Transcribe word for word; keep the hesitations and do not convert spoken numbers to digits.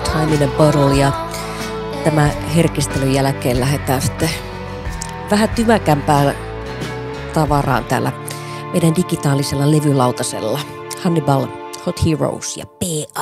Time in a Bottle ja tämä herkistelyn jälkeen lähdetään sitten vähän tymäkämpään tavaraan täällä meidän digitaalisella levylautasella. Hannibal, Hot Heroes ja P A.